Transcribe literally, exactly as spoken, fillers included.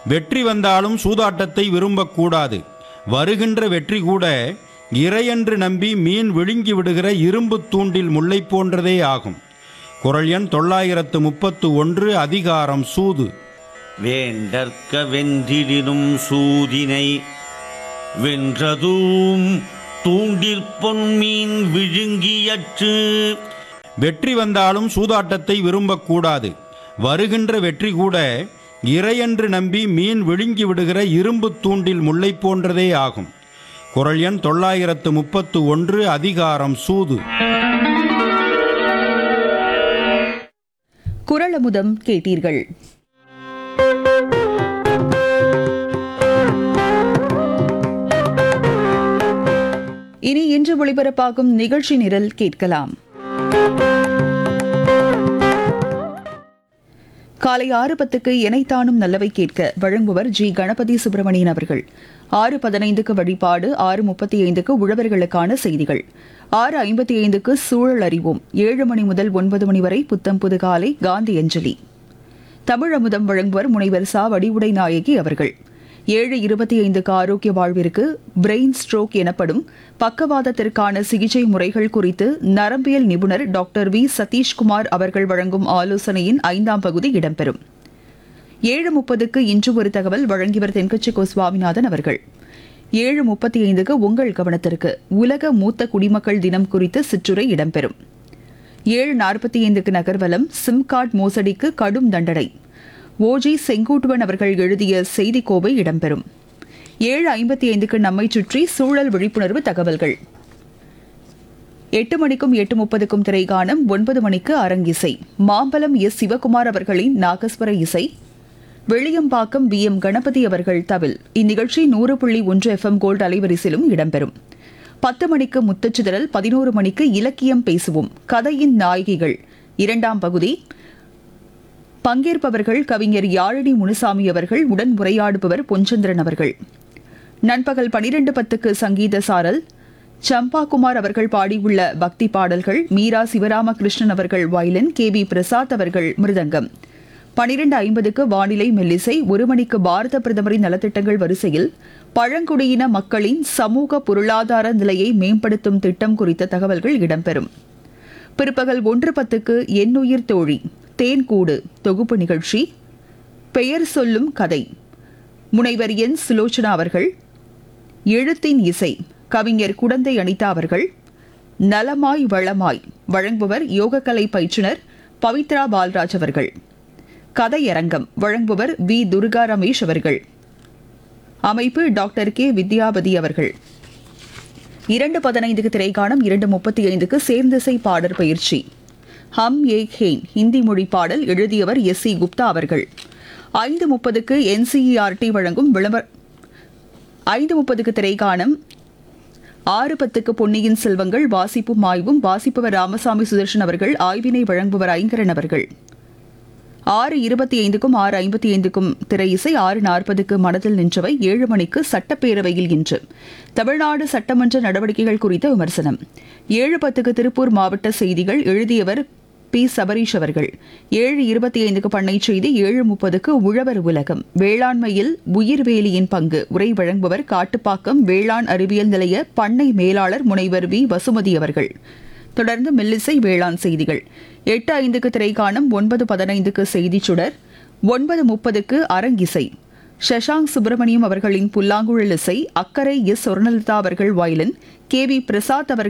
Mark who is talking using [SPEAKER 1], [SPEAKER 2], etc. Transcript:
[SPEAKER 1] வெற்றி வந்தாலும் சூதாட்டத்தை விரும்பக்கூடாது. வருகின்ற வெற்றி கூட இறையென்று நம்பி மீன் விழுங்கி விடுகிற இரும்பு தூண்டில் முல்லை போன்றதே ஆகும். குறள் எண் தொள்ளாயிரத்து முப்பத்து ஒன்று. அதிகாரம் சூது.
[SPEAKER 2] வேண்டற்க வென்றிடினும் சூதினை வென்றதூம் தூண்டிற்பொன் மீன் விழுங்கியற்று.
[SPEAKER 1] வெற்றி வந்தாலும் சூதாட்டத்தை விரும்பக்கூடாது. வருகின்ற வெற்றி கூட இறையென்று நம்பி மீன் விழுங்கி விடுகிற இரும்பு தூண்டில் முல்லை போன்றதே ஆகும். குறள் எண் தொள்ளாயிரத்து முப்பத்து ஒன்று. அதிகாரம் சூது.
[SPEAKER 3] குறளமுதம் கேட்டீர்கள். இனி இன்று ஒளிபரப்பாகும் நிகழ்ச்சி நிரல் கேட்கலாம். காலை ஆறு பத்துக்கு எனைத்தானும் நல்லவை கேட்க வழங்குவர் ஜி கணபதி சுப்பிரமணியன் அவர்கள். ஆறு பதினைந்துக்கு வழிபாடு, ஆறு முப்பத்தி ஐந்துக்கு உழவர்களுக்கான செய்திகள், ஆறு ஐம்பத்தி ஐந்துக்கு சூழல் அறிவோம், ஏழு மணி முதல் ஒன்பது மணி வரை புத்தம் புது காலை காந்தி அஞ்சலி. தமிழ் அமுதம் வழங்குவர் முனைவர் சா வடிவுடை நாயகி அவர்கள். ஏழு இருபத்தி ஐந்துக்கு ஆரோக்கிய வாழ்விற்கு பிரெயின் ஸ்ட்ரோக் எனப்படும் பக்கவாதத்திற்கான சிகிச்சை முறைகள் குறித்து நரம்பியல் நிபுணர் டாக்டர் வி சதீஷ்குமார் அவர்கள் வழங்கும் ஆலோசனையின் ஐந்தாம் பகுதி இடம்பெறும். ஏழு முப்பதுக்கு இன்று ஒரு தகவல் வழங்கியவர் தென்கட்சி கோ சுவாமிநாதன் அவர்கள். ஏழு முப்பத்தி ஐந்துக்கு உங்கள் கவனத்திற்கு உலக மூத்த குடிமக்கள் தினம் குறித்து சிற்றுரை இடம்பெறும். ஏழு நாற்பத்தி ஐந்துக்கு நகர்வலம் சிம் கார்டு மோசடிக்கு கடும் தண்டனை, ஓஜி செங்கூட்டுவன் அவர்கள் எழுதிய செய்திக்கோவை இடம்பெறும். ஏழு ஐம்பத்தி ஐந்துக்கு நம்மை சுற்றி சூழல் விழிப்புணர்வு தகவல்கள். எட்டு மணிக்கும் எட்டு முப்பதுக்கும் திரைகானம், ஒன்பது மணிக்கு அரங்கிசை, மாம்பலம் எஸ் சிவகுமார் அவர்களின் நாகஸ்வர இசை, வெளியம்பாக்கம் வி எம் கணபதி அவர்கள் தவில். இந்நிகழ்ச்சி நூறு புள்ளி ஒன்று எஃப் எம் கோல்டு அலைவரிசையிலும் இடம்பெறும். பத்து மணிக்கு முத்துச்சிதறல், பதினோரு மணிக்கு இலக்கியம் பேசுவோம், கதையின் நாயகிகள் இரண்டாம் பகுதி. பங்கேற்பவர்கள் கவிஞர் யாழினி முனுசாமி அவர்கள், உடன் உரையாடுபவர் பொன்சந்திரன் அவர்கள். நண்பகல் பனிரெண்டு பத்துக்கு சங்கீத சாரல், சம்பாகுமார் அவர்கள் பாடியுள்ள பக்தி பாடல்கள், மீரா சிவராமகிருஷ்ணன் அவர்கள் வயலின், கே பி பிரசாத் அவர்கள் மிருதங்கம். பனிரெண்டு ஐம்பதுக்கு வானிலை மெல்லிசை, ஒரு மணிக்கு பாரத பிரதமரின் நலத்திட்டங்கள் வரிசையில் பழங்குடியின மக்களின் சமூக பொருளாதார நிலையை மேம்படுத்தும் திட்டம் குறித்த தகவல்கள் இடம்பெறும். பிற்பகல் ஒன்று பத்துக்கு எண்ணுயிர் தோழி தேன்கூடு தொகுப்பு நிகழ்ச்சி, பெயர் சொல்லும் கதை, முனைவர் என் சுலோச்சனா அவர்கள். எழுத்தின் இசை, கவிஞர் குடந்தை அனிதா அவர்கள். நலமாய் வளமாய் வழங்குபவர் யோகக்கலை பயிற்றுனர் பவித்ரா பால்ராஜ் அவர்கள். கதையரங்கம் வழங்குபவர் வி துர்கா ரமேஷ் அவர்கள். அமைப்பு டாக்டர் கே வித்யாபதி அவர்கள். இரண்டு பதினைந்துக்கு திரைக்காணம், இரண்டு முப்பத்தி ஐந்துக்கு சேர்ந்திசை பாடற் பயிற்சி, ஹம் ஏக் ஹேன் ஹிந்தி மொழி பாடல், எழுதியவர் எஸ் சி குப்தா அவர்கள். ஐந்து முப்பதுக்கு என்சிஇஆர்டி வழங்கும் விளம்பர ஐந்து முப்பதுக்கு திரைக்காணம், ஆறு பத்துக்கு பொன்னியின் செல்வங்கள் வாசிப்பும் ஆய்வும், வாசிப்பவர் ராமசாமி சுதர்ஷன் அவர்கள், ஆய்வினை வழங்குபவர் ஐங்கரன் அவர்கள். ஆறு இருபத்தி ஐந்துக்கும் ஆறு ஐம்பத்தி ஐந்துக்கும் திரை இசை, ஆறு நாற்பதுக்கு மனதில் நின்றவை, ஏழு மணிக்கு சட்டப்பேரவையில் இன்று தமிழ்நாடு சட்டமன்ற நடவடிக்கைகள் குறித்த விமர்சனம், ஏழு பத்துக்கு திருப்பூர் மாவட்ட செய்திகள், எழுதியவர் பி சபரீஷ் அவர்கள். ஏழு இருபத்தி ஐந்துக்கு பண்ணை செய்தி, ஏழு முப்பதுக்கு உழவர் உலகம், வேளாண்மையில் உயிர்வேலியின் பங்கு, உரை வழங்குபவர் காட்டுப்பாக்கம் வேளாண் அறிவியல் நிலைய பண்ணை மேலாளர் முனைவர் வி வசுமதி அவர்கள். தொடர்ந்து மெல்லிசை வேளாண் செய்திகள். எட்டு ஐந்துக்கு திரைக்காணம், ஒன்பது பதினைந்துக்கு செய்திச் சுடர், ஒன்பது முப்பதுக்கு அரங்கிசை, ஷஷாங்க் சுப்பிரமணியம் அவர்களின் புல்லாங்குழல் இசை, அக்கரை எஸ் சொர்ணலதா அவர்கள் வயலின், கே வி பிரசாத் அவர்கள்